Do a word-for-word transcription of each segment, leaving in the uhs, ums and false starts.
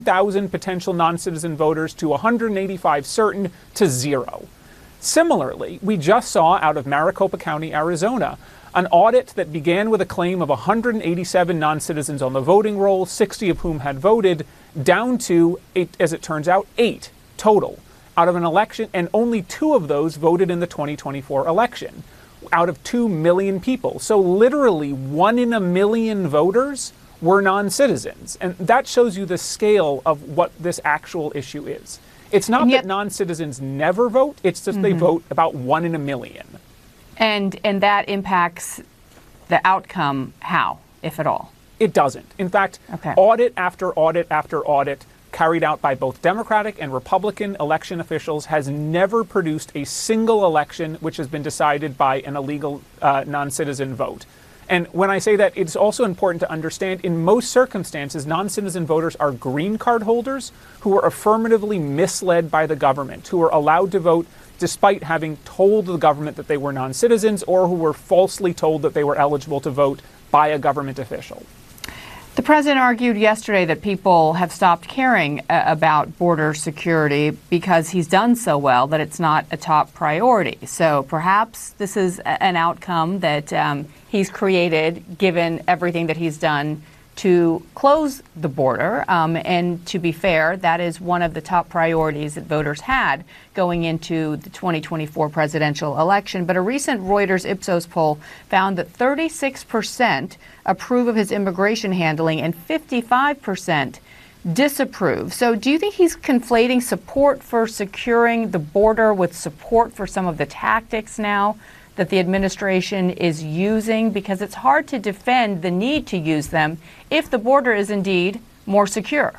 thousand potential non-citizen voters to one hundred eighty-five certain to zero. Similarly, we just saw out of Maricopa County, Arizona, an audit that began with a claim of one hundred eighty-seven non-citizens on the voting roll, sixty of whom had voted, down to, eight, as it turns out, eight total out of an election, and only two of those voted in the twenty twenty-four election out of two million people. So literally one in a million voters were non-citizens. And that shows you the scale of what this actual issue is. It's not yet, that non-citizens never vote, it's just mm-hmm. they vote about one in a million. And and that impacts the outcome how, if at all? It doesn't. In fact, okay. audit after audit after audit carried out by both Democratic and Republican election officials has never produced a single election which has been decided by an illegal uh, non-citizen vote. And when I say that, it's also important to understand in most circumstances, non-citizen voters are green card holders who are affirmatively misled by the government, who are allowed to vote despite having told the government that they were non-citizens, or who were falsely told that they were eligible to vote by a government official. The president argued yesterday that people have stopped caring uh, about border security because he's done so well that it's not a top priority. So perhaps this is a- an outcome that um, he's created given everything that he's done to close the border. Um, and to be fair, that is one of the top priorities that voters had going into the twenty twenty-four presidential election. But a recent Reuters Ipsos poll found that thirty-six percent approve of his immigration handling and fifty-five percent disapprove. So do you think he's conflating support for securing the border with support for some of the tactics now that the administration is using? Because it's hard to defend the need to use them if the border is indeed more secure.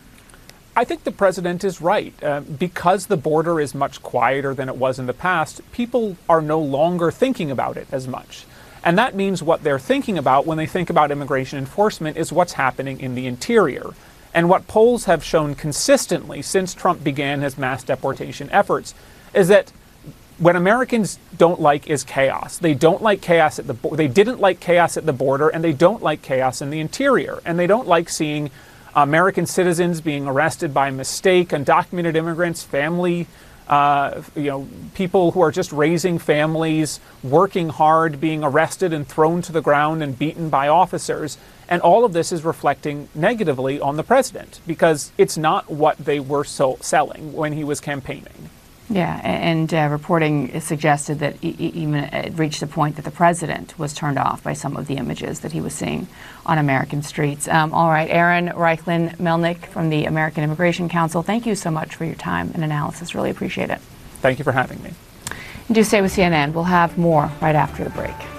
I think the president is right. Uh, because the border is much quieter than it was in the past, people are no longer thinking about it as much. And that means what they're thinking about when they think about immigration enforcement is what's happening in the interior. And what polls have shown consistently since Trump began his mass deportation efforts is that what Americans don't like is chaos. They don't like chaos at the bo- they didn't like chaos at the border, and they don't like chaos in the interior. And they don't like seeing American citizens being arrested by mistake, undocumented immigrants, family, uh, you know, people who are just raising families, working hard, being arrested and thrown to the ground and beaten by officers. And all of this is reflecting negatively on the president because it's not what they were so selling when he was campaigning. Yeah, and uh, reporting suggested that e- even it reached a point that the president was turned off by some of the images that he was seeing on American streets. Um, all right, Aaron Reichlin-Melnick from the American Immigration Council, thank you so much for your time and analysis. Really appreciate it. Thank you for having me. And do stay with C N N. We'll have more right after the break.